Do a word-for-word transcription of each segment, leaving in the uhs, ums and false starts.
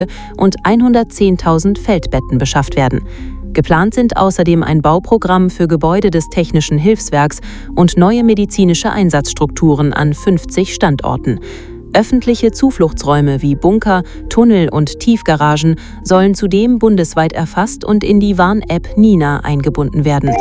und hundertzehntausend Feldbetten beschafft werden. Geplant sind außerdem ein Bauprogramm für Gebäude des Technischen Hilfswerks und neue medizinische Einsatzstrukturen an fünfzig Standorten. Öffentliche Zufluchtsräume wie Bunker, Tunnel und Tiefgaragen sollen zudem bundesweit erfasst und in die Warn-App Nina eingebunden werden.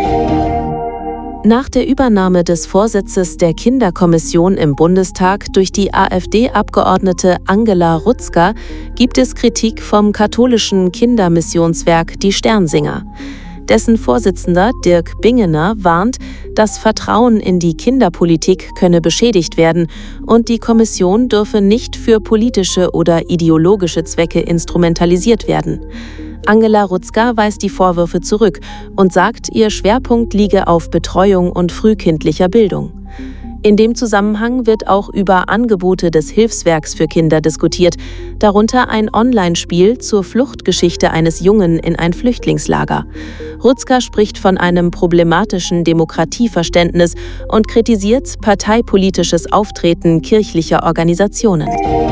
Nach der Übernahme des Vorsitzes der Kinderkommission im Bundestag durch die AfD-Abgeordnete Angela Rutzka gibt es Kritik vom katholischen Kindermissionswerk Die Sternsinger. Dessen Vorsitzender Dirk Bingener warnt, das Vertrauen in die Kinderpolitik könne beschädigt werden und die Kommission dürfe nicht für politische oder ideologische Zwecke instrumentalisiert werden. Angela Rutzka weist die Vorwürfe zurück und sagt, ihr Schwerpunkt liege auf Betreuung und frühkindlicher Bildung. In dem Zusammenhang wird auch über Angebote des Hilfswerks für Kinder diskutiert, darunter ein Online-Spiel zur Fluchtgeschichte eines Jungen in ein Flüchtlingslager. Rutzka spricht von einem problematischen Demokratieverständnis und kritisiert parteipolitisches Auftreten kirchlicher Organisationen.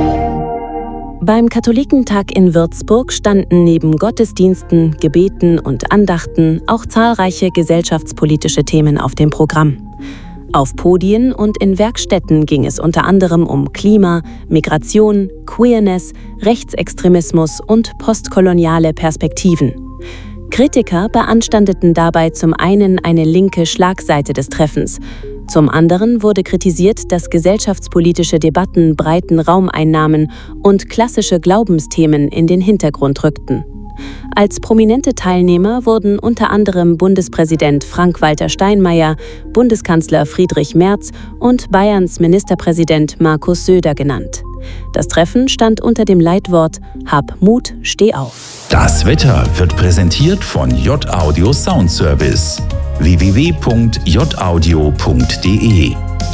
Beim Katholikentag in Würzburg standen neben Gottesdiensten, Gebeten und Andachten auch zahlreiche gesellschaftspolitische Themen auf dem Programm. Auf Podien und in Werkstätten ging es unter anderem um Klima, Migration, Queerness, Rechtsextremismus und postkoloniale Perspektiven. Kritiker beanstandeten dabei zum einen eine linke Schlagseite des Treffens. Zum anderen wurde kritisiert, dass gesellschaftspolitische Debatten breiten Raum einnahmen und klassische Glaubensthemen in den Hintergrund rückten. Als prominente Teilnehmer wurden unter anderem Bundespräsident Frank-Walter Steinmeier, Bundeskanzler Friedrich Merz und Bayerns Ministerpräsident Markus Söder genannt. Das Treffen stand unter dem Leitwort „Hab Mut, steh auf“. Das Wetter wird präsentiert von J-Audio Soundservice. w w w punkt j audio punkt d e.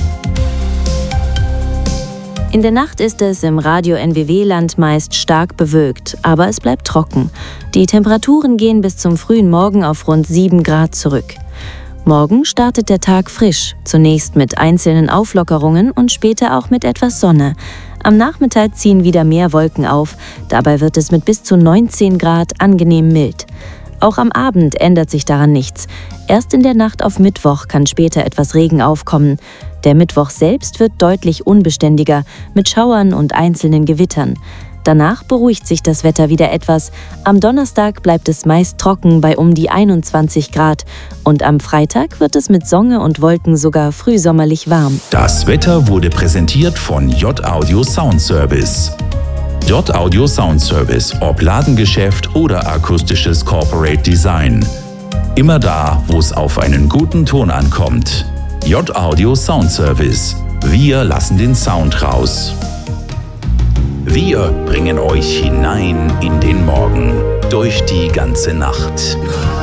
In der Nacht ist es im Radio N W W-Land meist stark bewölkt, aber es bleibt trocken. Die Temperaturen gehen bis zum frühen Morgen auf rund sieben Grad zurück. Morgen startet der Tag frisch, zunächst mit einzelnen Auflockerungen und später auch mit etwas Sonne. Am Nachmittag ziehen wieder mehr Wolken auf, dabei wird es mit bis zu neunzehn Grad angenehm mild. Auch am Abend ändert sich daran nichts. Erst in der Nacht auf Mittwoch kann später etwas Regen aufkommen. Der Mittwoch selbst wird deutlich unbeständiger, mit Schauern und einzelnen Gewittern. Danach beruhigt sich das Wetter wieder etwas. Am Donnerstag bleibt es meist trocken bei um die einundzwanzig Grad. Und am Freitag wird es mit Sonne und Wolken sogar frühsommerlich warm. Das Wetter wurde präsentiert von J-Audio Soundservice. J-Audio Soundservice, ob Ladengeschäft oder akustisches Corporate Design. Immer da, wo es auf einen guten Ton ankommt. J-Audio Soundservice. Wir lassen den Sound raus. Wir bringen euch hinein in den Morgen, durch die ganze Nacht.